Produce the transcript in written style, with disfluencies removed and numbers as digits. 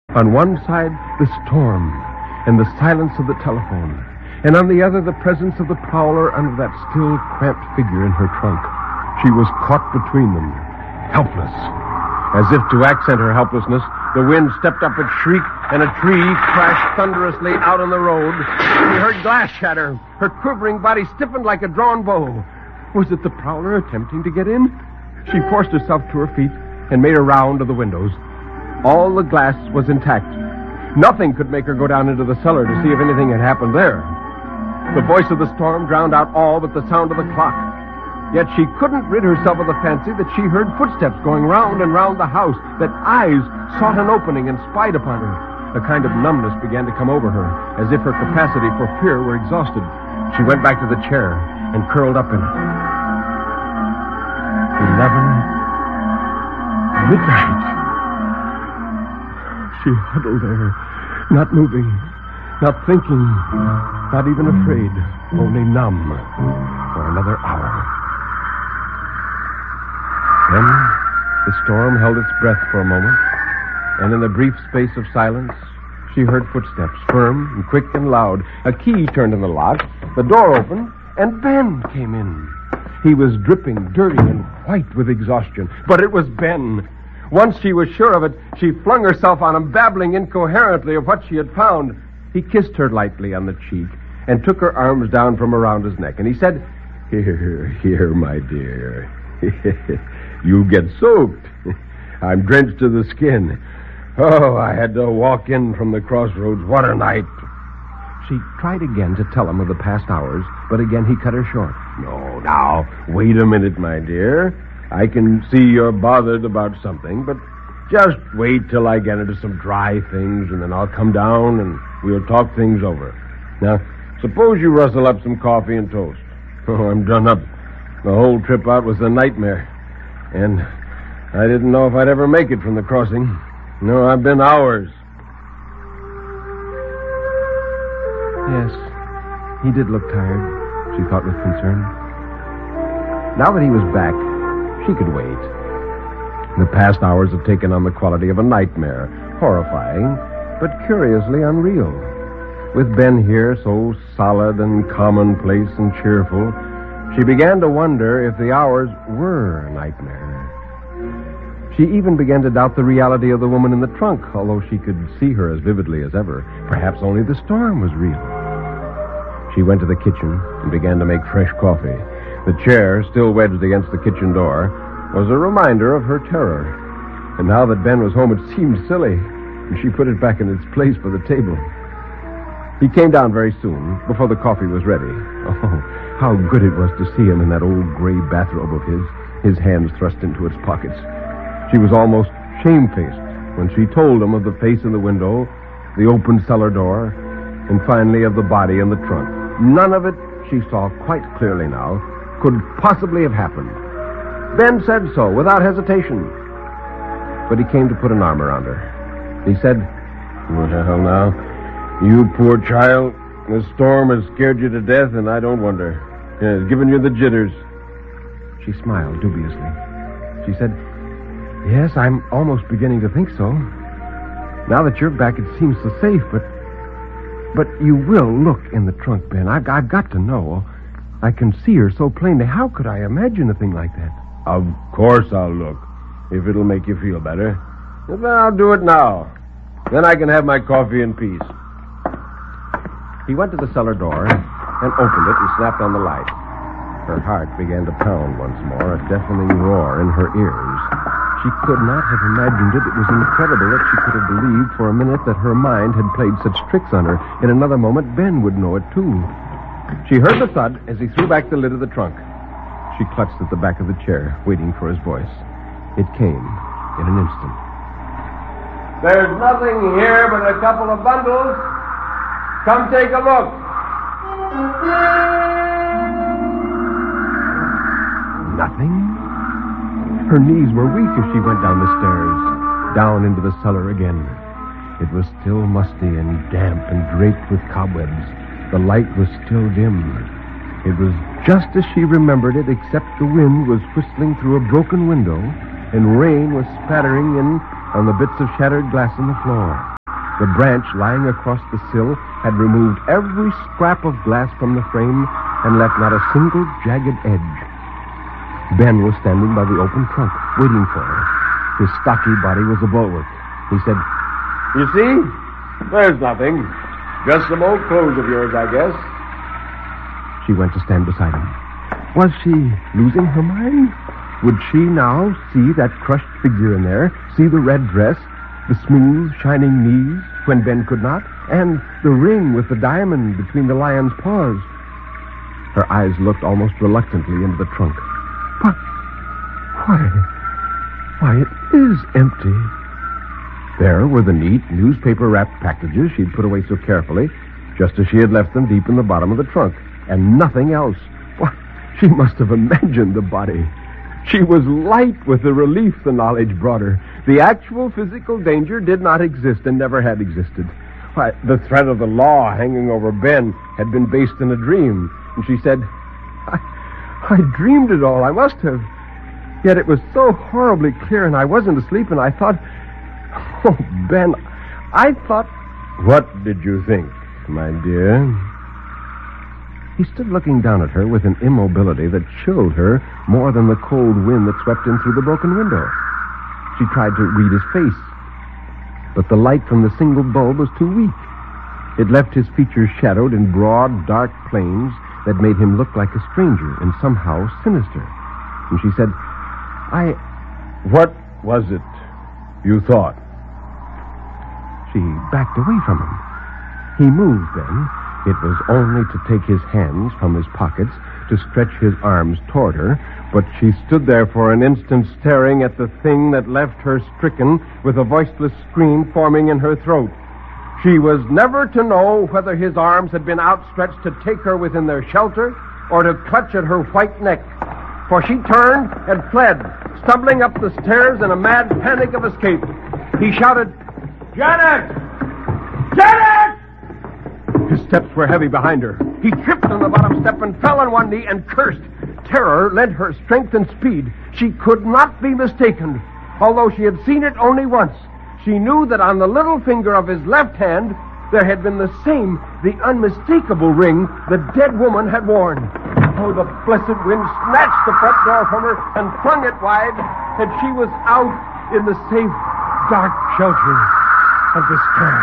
On one side, the storm and the silence of the telephone, and on the other, the presence of the prowler under that still, cramped figure in her trunk. She was caught between them, helpless. As if to accent her helplessness, the wind stepped up its shriek, and a tree crashed thunderously out on the road. She heard glass shatter. Her quivering body stiffened like a drawn bow. Was it the prowler attempting to get in? She forced herself to her feet and made a round of the windows. All the glass was intact. Nothing could make her go down into the cellar to see if anything had happened there. The voice of the storm drowned out all but the sound of the clock. Yet she couldn't rid herself of the fancy that she heard footsteps going round and round the house, that eyes sought an opening and spied upon her. A kind of numbness began to come over her, as if her capacity for fear were exhausted. She went back to the chair and curled up in it. 11 midnight. She huddled there, not moving, not thinking, not even afraid, only numb for another hour. Then the storm held its breath for a moment, and in the brief space of silence, she heard footsteps, firm and quick and loud. A key turned in the lock, the door opened, and Ben came in. He was dripping, dirty, and white with exhaustion. But it was Ben. Once she was sure of it, she flung herself on him, babbling incoherently of what she had found. He kissed her lightly on the cheek and took her arms down from around his neck, and he said, Here, my dear. You get soaked. I'm drenched to the skin. Oh, I had to walk in from the crossroads. What a night. She tried again to tell him of the past hours, but again he cut her short. No, now, wait a minute, my dear. I can see you're bothered about something, but just wait till I get into some dry things, and then I'll come down and we'll talk things over. Now, suppose you rustle up some coffee and toast. Oh, I'm done up. The whole trip out was a nightmare. And I didn't know if I'd ever make it from the crossing. No, I've been hours. Yes, he did look tired, she thought with concern. Now that he was back, she could wait. The past hours had taken on the quality of a nightmare, horrifying, but curiously unreal. With Ben here, so solid and commonplace and cheerful, she began to wonder if the hours were a nightmare. She even began to doubt the reality of the woman in the trunk, although she could see her as vividly as ever. Perhaps only the storm was real. She went to the kitchen and began to make fresh coffee. The chair, still wedged against the kitchen door, was a reminder of her terror. And now that Ben was home, it seemed silly, and she put it back in its place by the table. He came down very soon, before the coffee was ready. Oh, how good it was to see him in that old gray bathrobe of his hands thrust into its pockets. She was almost shamefaced when she told him of the face in the window, the open cellar door, and finally of the body in the trunk. None of it, she saw quite clearly now, could possibly have happened. Ben said so, without hesitation. But he came to put an arm around her. He said, Well, now, you poor child, the storm has scared you to death, and I don't wonder. It's given you the jitters. She smiled dubiously. She said, Yes, I'm almost beginning to think so. Now that you're back, it seems so safe, but you will look in the trunk, Ben. I've got to know. I can see her so plainly. How could I imagine a thing like that? Of course I'll look, if it'll make you feel better. Then I'll do it now. Then I can have my coffee in peace. He went to the cellar door and opened it and snapped on the light. Her heart began to pound once more, a deafening roar in her ears. She could not have imagined it. It was incredible that she could have believed for a minute that her mind had played such tricks on her. In another moment, Ben would know it, too. She heard the thud as he threw back the lid of the trunk. She clutched at the back of the chair, waiting for his voice. It came in an instant. There's nothing here but a couple of bundles. Come take a look. Nothing? Her knees were weak as she went down the stairs, down into the cellar again. It was still musty and damp and draped with cobwebs. The light was still dim. It was just as she remembered it, except the wind was whistling through a broken window and rain was spattering in on the bits of shattered glass on the floor. The branch lying across the sill had removed every scrap of glass from the frame and left not a single jagged edge. Ben was standing by the open trunk, waiting for her. His stocky body was a bulwark. He said, "You see? There's nothing. Just some old clothes of yours, I guess." She went to stand beside him. Was she losing her mind? Would she now see that crushed figure in there, see the red dress, the smooth, shining knees when Ben could not, and the ring with the diamond between the lion's paws? Her eyes looked almost reluctantly into the trunk. But why, it is empty. There were the neat, newspaper-wrapped packages she'd put away so carefully, just as she had left them deep in the bottom of the trunk, and nothing else. Why, she must have imagined the body. She was light with the relief the knowledge brought her. The actual physical danger did not exist and never had existed. Why, the threat of the law hanging over Ben had been based in a dream. And she said, I dreamed it all. I must have. Yet it was so horribly clear, and I wasn't asleep, and I thought, oh, Ben, I thought... What did you think, my dear? He stood looking down at her with an immobility that chilled her more than the cold wind that swept in through the broken window. She tried to read his face, but the light from the single bulb was too weak. It left his features shadowed in broad, dark planes that made him look like a stranger and somehow sinister. And she said, What was it you thought? She backed away from him. He moved then. It was only to take his hands from his pockets, to stretch his arms toward her, but she stood there for an instant staring at the thing that left her stricken with a voiceless scream forming in her throat. She was never to know whether his arms had been outstretched to take her within their shelter or to clutch at her white neck, for she turned and fled, stumbling up the stairs in a mad panic of escape. He shouted, "Janet! Janet!" His steps were heavy behind her. He tripped on the bottom step and fell on one knee and cursed. Terror lent her strength and speed. She could not be mistaken. Although she had seen it only once, she knew that on the little finger of his left hand there had been the same, the unmistakable ring the dead woman had worn. Oh, the blessed wind snatched the front door from her and flung it wide, and she was out in the safe, dark shelter of the sky.